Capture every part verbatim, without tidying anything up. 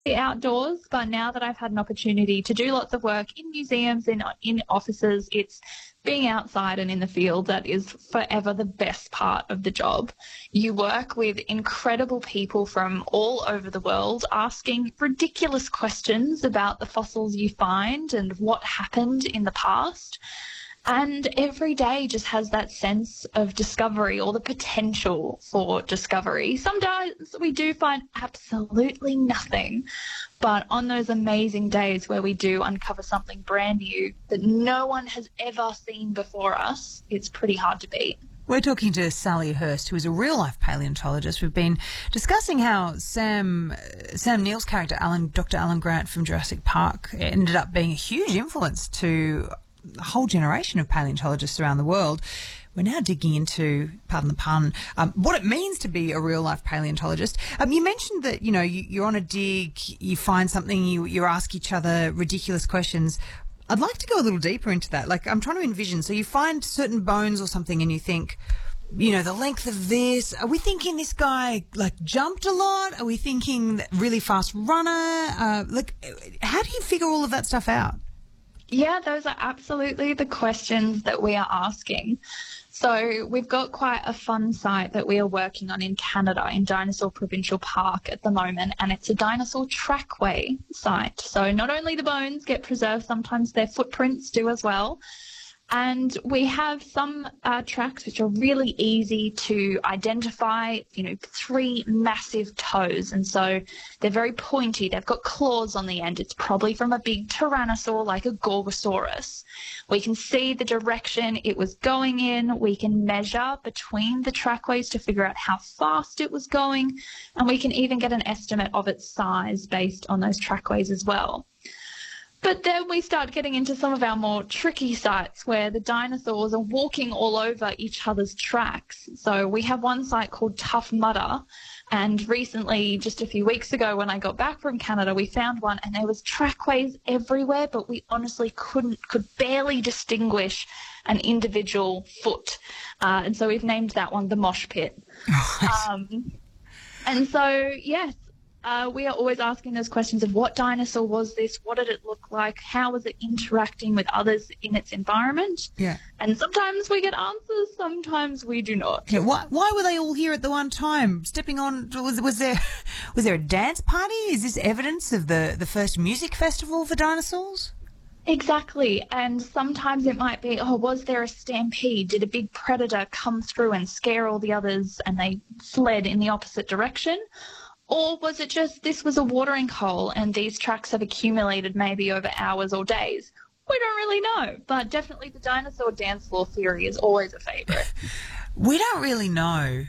the outdoors, but now that I've had an opportunity to do lots of work in museums and in offices, it's being outside and in the field that is forever the best part of the job. You work with incredible people from all over the world asking ridiculous questions about the fossils you find and what happened in the past. And every day just has that sense of discovery or the potential for discovery. Sometimes we do find absolutely nothing, but on those amazing days where we do uncover something brand new that no one has ever seen before us, it's pretty hard to beat. We're talking to Sally Hurst, who is a real-life paleontologist. We've been discussing how Sam Sam Neill's character, Alan, Doctor Alan Grant from Jurassic Park, ended up being a huge influence to a whole generation of paleontologists around the world. We're now digging into, pardon the pun, um, what it means to be a real-life paleontologist. Um, you mentioned that, you know, you, you're on a dig, you find something, you, you ask each other ridiculous questions. I'd like to go a little deeper into that. Like, I'm trying to envision. So you find certain bones or something and you think, you know, the length of this. Are we thinking this guy, like, jumped a lot? Are we thinking really fast runner? Uh, like, how do you figure all of that stuff out? Yeah, those are absolutely the questions that we are asking. So we've got quite a fun site that we are working on in Canada, in Dinosaur Provincial Park at the moment, and it's a dinosaur trackway site. So not only the bones get preserved, sometimes their footprints do as well. And we have some uh, tracks which are really easy to identify, you know, three massive toes. And so they're very pointy. They've got claws on the end. It's probably from a big tyrannosaur like a Gorgosaurus. We can see the direction it was going in. We can measure between the trackways to figure out how fast it was going. And we can even get an estimate of its size based on those trackways as well. But then we start getting into some of our more tricky sites where the dinosaurs are walking all over each other's tracks. So we have one site called Tough Mudder, and recently, just a few weeks ago when I got back from Canada, we found one and there was trackways everywhere, but we honestly couldn't, could barely distinguish an individual foot. Uh, and so we've named that one the Mosh Pit. um, and so, yes. Uh, we are always asking those questions of what dinosaur was this? What did it look like? How was it interacting with others in its environment? Yeah. And sometimes we get answers, sometimes we do not. Yeah. Why, why were they all here at the one time? Stepping on, was, was there was there a dance party? Is this evidence of the, the first music festival for dinosaurs? Exactly. And sometimes it might be, oh, was there a stampede? Did a big predator come through and scare all the others and they fled in the opposite direction? Or was it just this was a watering hole and these tracks have accumulated maybe over hours or days? We don't really know, but definitely the dinosaur dance floor theory is always a favourite. We don't really know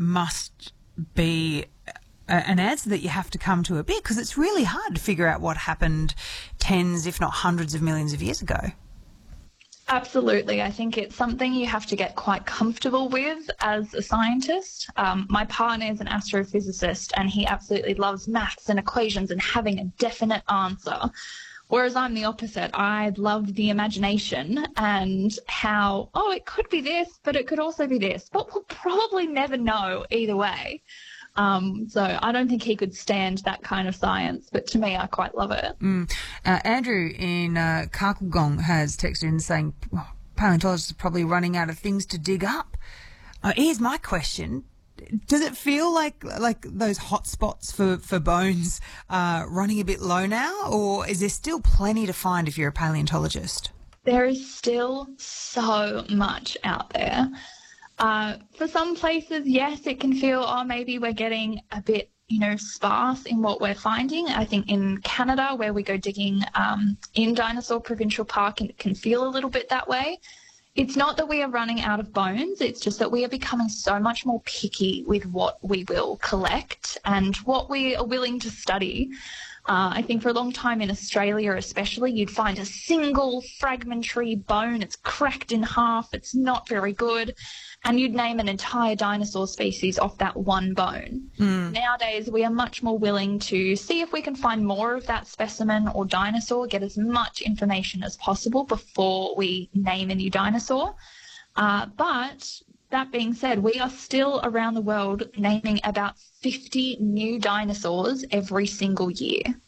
must be a, an answer that you have to come to a bit, because it's really hard to figure out what happened tens, if not hundreds of millions of years ago. Absolutely. I think it's something you have to get quite comfortable with as a scientist. Um, my partner is an astrophysicist and he absolutely loves maths and equations and having a definite answer. Whereas I'm the opposite. I love the imagination and how, oh, it could be this, but it could also be this. But we'll probably never know either way. Um, so I don't think he could stand that kind of science, but to me, I quite love it. Mm. Uh, Andrew in uh, Kakulgong has texted in saying oh, paleontologists are probably running out of things to dig up. Uh, here's my question. Does it feel like like those hot spots for, for bones are running a bit low now, or is there still plenty to find if you're a paleontologist? There is still so much out there. Uh, for some places, yes, it can feel, oh, maybe we're getting a bit, you know, sparse in what we're finding. I think in Canada, where we go digging um, in Dinosaur Provincial Park, it can feel a little bit that way. It's not that we are running out of bones. It's just that we are becoming so much more picky with what we will collect and what we are willing to study. Uh, I think for a long time in Australia especially, you'd find a single fragmentary bone. It's cracked in half. It's not very good. And you'd name an entire dinosaur species off that one bone. Mm. Nowadays, we are much more willing to see if we can find more of that specimen or dinosaur, get as much information as possible before we name a new dinosaur. Uh, but that being said, we are still around the world naming about fifty new dinosaurs every single year.